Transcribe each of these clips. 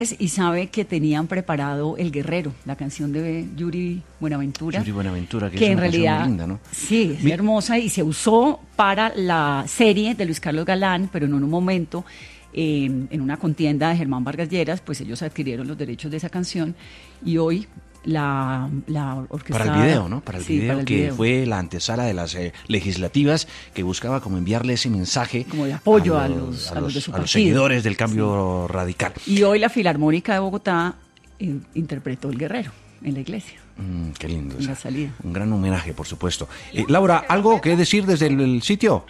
y sabe que tenían preparado El Guerrero, la canción de Yuri Buenaventura. Yuri Buenaventura, que en es una realidad, canción muy linda, ¿no? Sí, es hermosa y se usó para la serie de Luis Carlos Galán, pero en un momento, en una contienda de Germán Vargas Lleras, pues ellos adquirieron los derechos de esa canción y hoy la orquesta... Para el video, ¿no? Para el sí, video, para el que video. fue la antesala de las legislativas, que buscaba como enviarle ese mensaje Como de apoyo a los de su a los partido. seguidores del cambio radical. Y hoy la Filarmónica de Bogotá interpretó El Guerrero en la iglesia. Qué lindo. En la salida. Un gran homenaje, por supuesto. Laura, ¿algo que decir desde el sitio?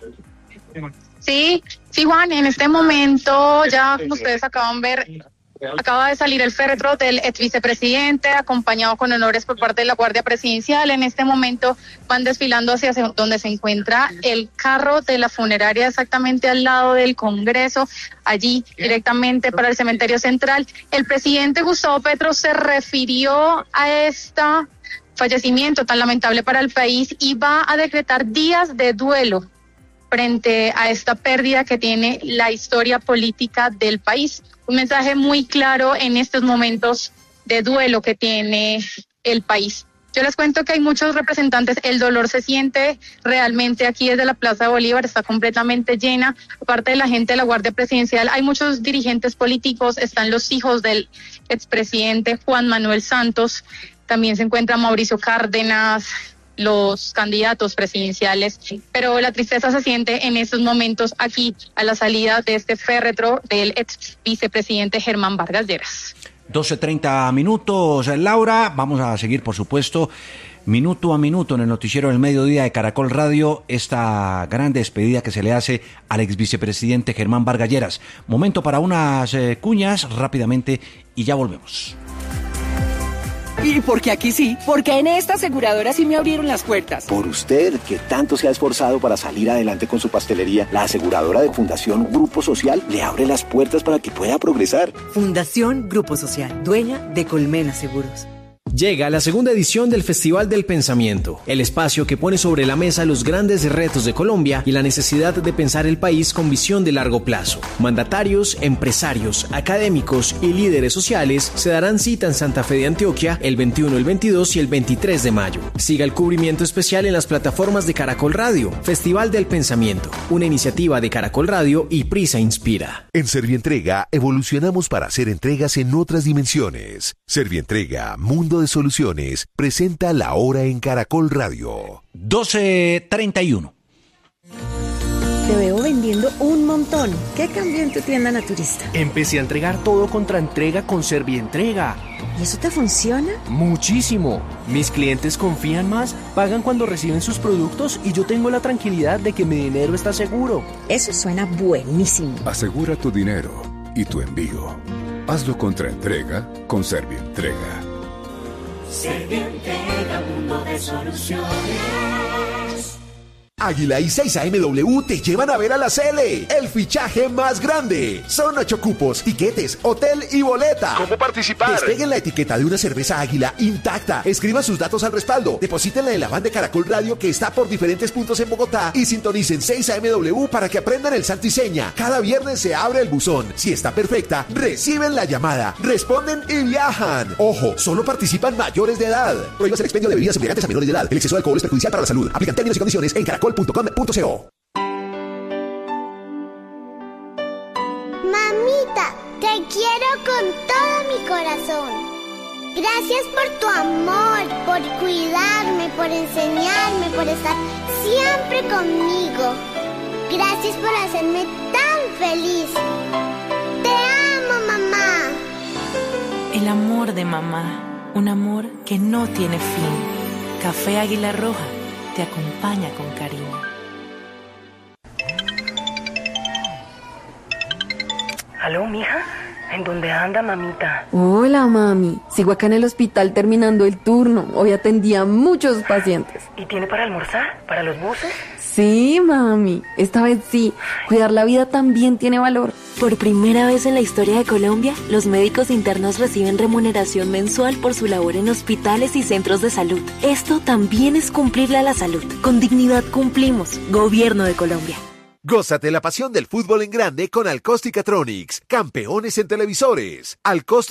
Sí, Juan, en este momento ya como ustedes acaban de ver, acaba de salir el féretro del ex vicepresidente, acompañado con honores por parte de la Guardia Presidencial. En este momento van desfilando hacia donde se encuentra el carro de la funeraria, exactamente al lado del Congreso, allí directamente para el cementerio central. El presidente Gustavo Petro se refirió a este fallecimiento tan lamentable para el país y va a decretar días de duelo frente a esta pérdida que tiene la historia política del país. Un mensaje muy claro en estos momentos de duelo que tiene el país. Yo les cuento que hay muchos representantes, el dolor se siente realmente aquí desde la Plaza de Bolívar, está completamente llena. Aparte de la gente de la Guardia Presidencial, hay muchos dirigentes políticos, están los hijos del expresidente Juan Manuel Santos, también se encuentra Mauricio Cárdenas, los candidatos presidenciales, pero la tristeza se siente en estos momentos aquí a la salida de este féretro del ex vicepresidente Germán Vargas Lleras. 12:30 minutos, Laura. Vamos a seguir, por supuesto, minuto a minuto en el noticiero del mediodía de Caracol Radio, esta gran despedida que se le hace al ex vicepresidente Germán Vargas Lleras. Momento para unas cuñas rápidamente y ya volvemos. ¿Y por qué aquí sí? Porque en esta aseguradora sí me abrieron las puertas. Por usted, que tanto se ha esforzado para salir adelante con su pastelería, la aseguradora de Fundación Grupo Social le abre las puertas para que pueda progresar. Fundación Grupo Social, dueña de Colmena Seguros. Llega la segunda edición del Festival del Pensamiento, el espacio que pone sobre la mesa los grandes retos de Colombia y la necesidad de pensar el país con visión de largo plazo. Mandatarios, empresarios, académicos y líderes sociales se darán cita en Santa Fe de Antioquia el 21, el 22 y el 23 de mayo. Siga el cubrimiento especial en las plataformas de Caracol Radio. Festival del Pensamiento, una iniciativa de Caracol Radio y Prisa Inspira. En Servientrega evolucionamos para hacer entregas en otras dimensiones. Servientrega, Mundo de Soluciones, presenta La Hora en Caracol Radio. 12:31. Te veo vendiendo un montón. ¿Qué cambió en tu tienda naturista? Empecé a entregar todo contra entrega con Servientrega. ¿Y eso te funciona? Muchísimo. Mis clientes confían más, pagan cuando reciben sus productos y yo tengo la tranquilidad de que mi dinero está seguro. Eso suena buenísimo. Asegura tu dinero y tu envío. Hazlo contra entrega con Servientrega. Servientrega, mundo de soluciones. Águila y 6AMW te llevan a ver a la Cele, el fichaje más grande. Son 8 cupos, tiquetes, hotel y boleta. ¿Cómo participar? Despeguen la etiqueta de una cerveza Águila intacta. Escriban sus datos al respaldo. Deposítenla en la van de Caracol Radio que está por diferentes puntos en Bogotá y sintonicen 6AMW para que aprendan el santo y seña. Cada viernes se abre el buzón. Si está perfecta, reciben la llamada, responden y viajan. Ojo, solo participan mayores de edad. Prohíbas el expendio de bebidas embriagantes a menores de edad. El exceso de alcohol es perjudicial para la salud. Aplican términos y condiciones en caracol.com.co. Mamita, te quiero con todo mi corazón. Gracias por tu amor, por cuidarme, por enseñarme, por estar siempre conmigo. Gracias por hacerme tan feliz. Te amo, mamá. El amor de mamá, un amor que no tiene fin. Café Águila Roja te acompaña con cariño. ¿Aló, mija? ¿En dónde anda, mamita? Hola, mami. Sigo acá en el hospital terminando el turno. Hoy atendí a muchos pacientes. ¿Y tiene para almorzar? ¿Para los buses? Sí, mami. Esta vez sí. Cuidar la vida también tiene valor. Por primera vez en la historia de Colombia, los médicos internos reciben remuneración mensual por su labor en hospitales y centros de salud. Esto también es cumplirle a la salud. Con dignidad cumplimos. Gobierno de Colombia. Gózate la pasión del fútbol en grande con Alcosticatronics, campeones en televisores.